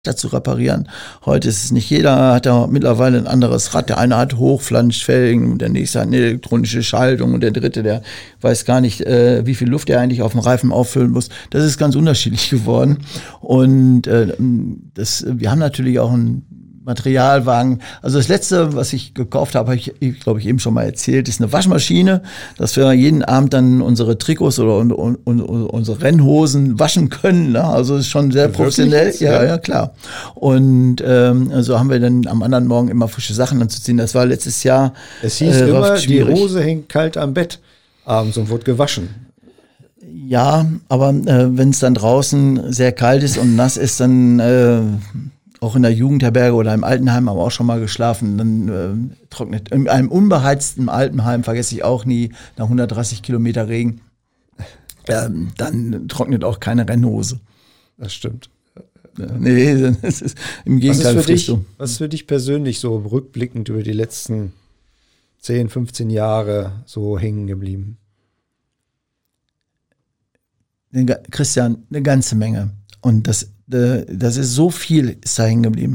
zu reparieren. Heute ist es nicht jeder, hat ja mittlerweile ein anderes Rad. Der eine hat Hochflanschfelgen, der nächste hat eine elektronische Schaltung und der dritte, der weiß gar nicht, wie viel Luft er eigentlich auf dem Reifen auffüllen muss. Das ist ganz unterschiedlich geworden. Und wir haben natürlich auch einen Materialwagen. Also das Letzte, was ich gekauft habe ich glaube ich eben schon mal erzählt, ist eine Waschmaschine, dass wir jeden Abend dann unsere Trikots oder unsere Rennhosen waschen können. Ne? Also ist schon sehr professionell. Ja, klar. Und so haben wir dann am anderen Morgen immer frische Sachen anzuziehen. Das war letztes Jahr. Es hieß immer, die Hose hängt kalt am Bett abends und wird gewaschen. Ja, aber wenn es dann draußen sehr kalt ist und nass ist, dann auch in der Jugendherberge oder im Altenheim haben wir auch schon mal geschlafen, dann trocknet. In einem unbeheizten Altenheim, vergesse ich auch nie, nach 130 Kilometer Regen, dann trocknet auch keine Rennhose. Das stimmt. Nee, das ist im Gegenteil. Was ist für dich persönlich so rückblickend über die letzten 10, 15 Jahre so hängen geblieben? Christian, eine ganze Menge. Und das ist so viel, ist da hängen geblieben.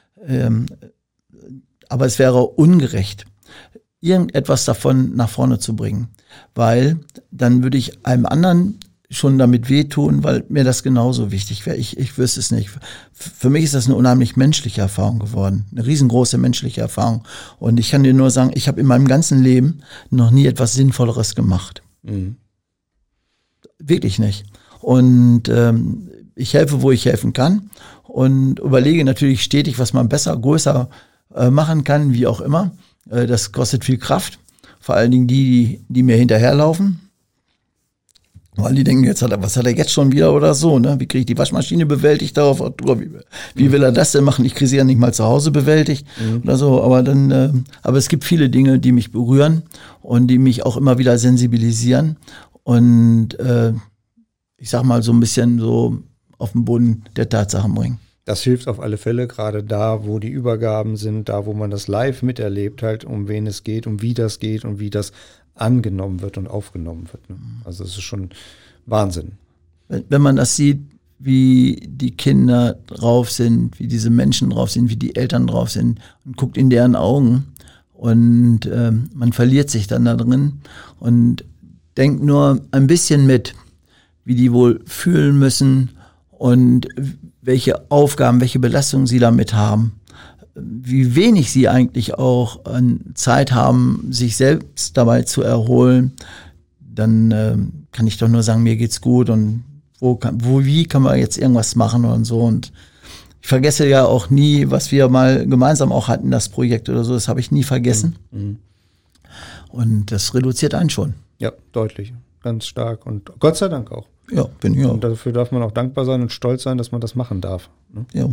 Aber es wäre ungerecht, irgendetwas davon nach vorne zu bringen. Weil dann würde ich einem anderen schon damit wehtun, weil mir das genauso wichtig wäre. Ich wüsste es nicht. Für mich ist das eine unheimlich menschliche Erfahrung geworden. Eine riesengroße menschliche Erfahrung. Und ich kann dir nur sagen, ich habe in meinem ganzen Leben noch nie etwas Sinnvolleres gemacht. Mhm. Wirklich nicht. Und ich helfe, wo ich helfen kann und überlege natürlich stetig, was man besser, größer machen kann, wie auch immer. Das kostet viel Kraft, vor allen Dingen die mir hinterherlaufen, weil die denken, was hat er jetzt schon wieder oder so, ne? Wie kriege ich die Waschmaschine bewältigt darauf? Wie will er das denn machen? Ich kriege sie ja nicht mal zu Hause bewältigt oder so, aber es gibt viele Dinge, die mich berühren und die mich auch immer wieder sensibilisieren und ich sag mal so ein bisschen so auf den Boden der Tatsachen bringen. Das hilft auf alle Fälle, gerade da, wo die Übergaben sind, da, wo man das live miterlebt, halt, um wen es geht, um wie das geht und wie das angenommen wird und aufgenommen wird. Ne? Also es ist schon Wahnsinn. Wenn man das sieht, wie die Kinder drauf sind, wie diese Menschen drauf sind, wie die Eltern drauf sind und guckt in deren Augen und man verliert sich dann da drin und denkt nur ein bisschen mit, wie die wohl fühlen müssen und welche Aufgaben, welche Belastungen sie damit haben, wie wenig sie eigentlich auch an Zeit haben, sich selbst dabei zu erholen, dann kann ich doch nur sagen, mir geht's gut und wie kann man jetzt irgendwas machen und so. Und ich vergesse ja auch nie, was wir mal gemeinsam auch hatten, das Projekt oder so, das habe ich nie vergessen. Mhm. Und das reduziert einen schon. Ja, deutlich, ganz stark und Gott sei Dank auch. Ja, bin ich auch. Und dafür darf man auch dankbar sein und stolz sein, dass man das machen darf. Ne? Ja.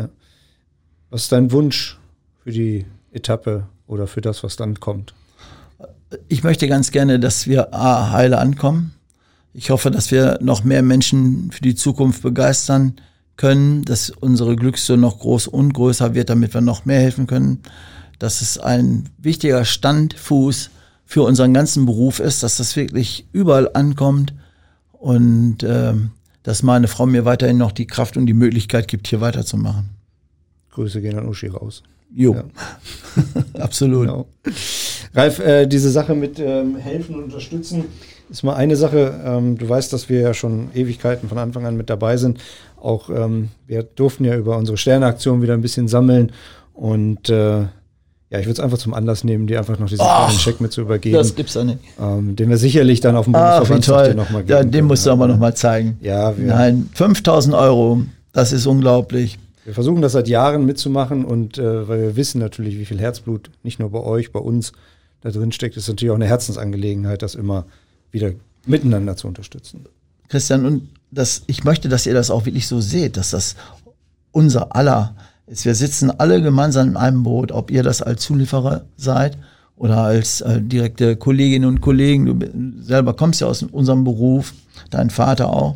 Was ist dein Wunsch für die Etappe oder für das, was dann kommt? Ich möchte ganz gerne, dass wir heile ankommen. Ich hoffe, dass wir noch mehr Menschen für die Zukunft begeistern können, dass unsere Glücksstunde noch groß und größer wird, damit wir noch mehr helfen können. Dass es ein wichtiger Standfuß für unseren ganzen Beruf ist, dass das wirklich überall ankommt. Und dass meine Frau mir weiterhin noch die Kraft und die Möglichkeit gibt, hier weiterzumachen. Grüße gehen an Uschi raus. Jo, ja. Absolut. Genau. Ralf, diese Sache mit helfen und unterstützen ist mal eine Sache. Du weißt, dass wir ja schon Ewigkeiten von Anfang an mit dabei sind. Auch wir durften ja über unsere Sterneaktion wieder ein bisschen sammeln und ja, ich würde es einfach zum Anlass nehmen, dir einfach noch diesen kleinen Scheck mit zu übergeben. Das gibt's doch nicht. Den wir sicherlich dann auf dem Bundesverbandstag dir nochmal geben. Ja, den musst du aber nochmal zeigen. Ja, Nein, 5.000 €, das ist unglaublich. Wir versuchen das seit Jahren mitzumachen und weil wir wissen natürlich, wie viel Herzblut nicht nur bei euch, bei uns da drin steckt, ist natürlich auch eine Herzensangelegenheit, das immer wieder miteinander zu unterstützen. Christian, und ich möchte, dass ihr das auch wirklich so seht, dass das unser aller ist. Wir sitzen alle gemeinsam in einem Boot, ob ihr das als Zulieferer seid oder als direkte Kolleginnen und Kollegen. Du selber kommst ja aus unserem Beruf, dein Vater auch.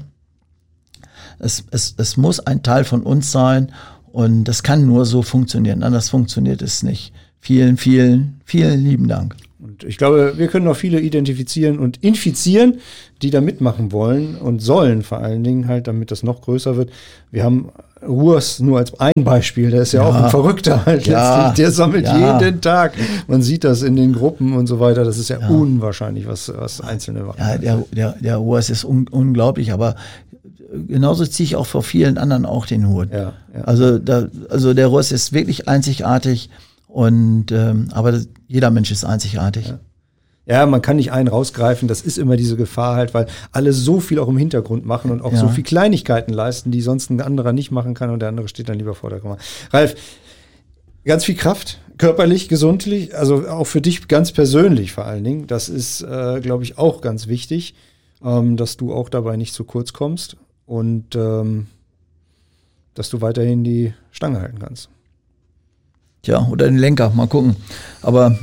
Es muss ein Teil von uns sein und das kann nur so funktionieren. Anders funktioniert es nicht. Vielen, vielen, vielen lieben Dank. Und ich glaube, wir können auch viele identifizieren und infizieren, die da mitmachen wollen und sollen vor allen Dingen halt, damit das noch größer wird. Wir haben Urs nur als ein Beispiel, der ist ja auch ein Verrückter halt letztlich, der sammelt jeden Tag. Man sieht das in den Gruppen und so weiter, das ist ja unwahrscheinlich, was Einzelne machen. Ja, der Urs ist unglaublich, aber genauso ziehe ich auch vor vielen anderen auch den Hut. Ja. Also der Urs ist wirklich einzigartig und aber jeder Mensch ist einzigartig. Ja, man kann nicht einen rausgreifen, das ist immer diese Gefahr halt, weil alle so viel auch im Hintergrund machen und auch so viel Kleinigkeiten leisten, die sonst ein anderer nicht machen kann und der andere steht dann lieber vor der Kamera. Ralf, ganz viel Kraft, körperlich, gesundlich, also auch für dich ganz persönlich vor allen Dingen. Das ist, glaube ich, auch ganz wichtig, dass du auch dabei nicht zu kurz kommst und dass du weiterhin die Stange halten kannst. Tja, oder den Lenker, mal gucken. Aber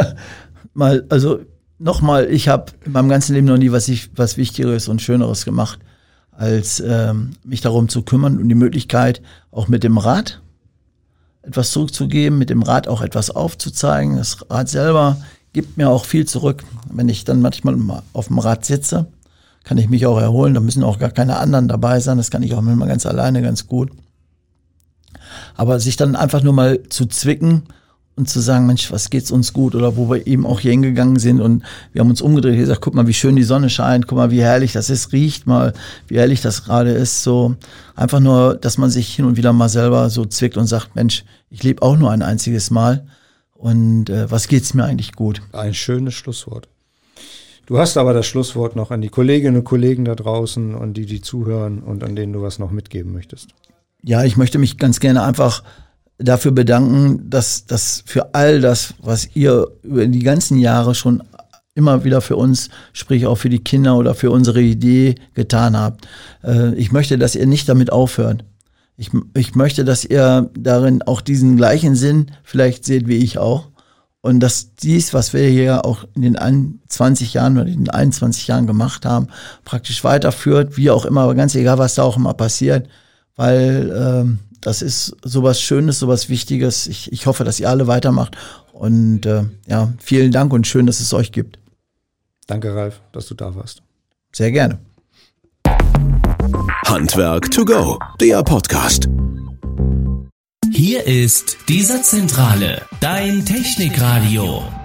nochmal, ich habe in meinem ganzen Leben noch nie was Wichtigeres und Schöneres gemacht, als mich darum zu kümmern und die Möglichkeit, auch mit dem Rad etwas zurückzugeben, mit dem Rad auch etwas aufzuzeigen. Das Rad selber gibt mir auch viel zurück. Wenn ich dann manchmal auf dem Rad sitze, kann ich mich auch erholen. Da müssen auch gar keine anderen dabei sein. Das kann ich auch manchmal ganz alleine ganz gut. Aber sich dann einfach nur mal zu zwicken und zu sagen, Mensch, was geht's uns gut? Oder wo wir eben auch hier hingegangen sind und wir haben uns umgedreht und gesagt, guck mal, wie schön die Sonne scheint, guck mal, wie herrlich das ist, riecht mal, wie herrlich das gerade ist. So einfach nur, dass man sich hin und wieder mal selber so zwickt und sagt, Mensch, ich lebe auch nur ein einziges Mal und was geht's mir eigentlich gut? Ein schönes Schlusswort. Du hast aber das Schlusswort noch an die Kolleginnen und Kollegen da draußen und die zuhören und an denen du was noch mitgeben möchtest. Ja, ich möchte mich ganz gerne einfach dafür bedanken, dass das für all das, was ihr über die ganzen Jahre schon immer wieder für uns, sprich auch für die Kinder oder für unsere Idee getan habt. Ich möchte, dass ihr nicht damit aufhört. Ich möchte, dass ihr darin auch diesen gleichen Sinn vielleicht seht wie ich auch. Und dass dies, was wir hier auch in den 21 Jahren oder in den 21 Jahren gemacht haben, praktisch weiterführt, wie auch immer, aber ganz egal, was da auch immer passiert, weil das ist sowas Schönes, sowas Wichtiges. Ich hoffe, dass ihr alle weitermacht. Und vielen Dank und schön, dass es euch gibt. Danke, Ralf, dass du da warst. Sehr gerne. Handwerk to go, der Podcast. Hier ist die Satzzentrale, dein Technikradio.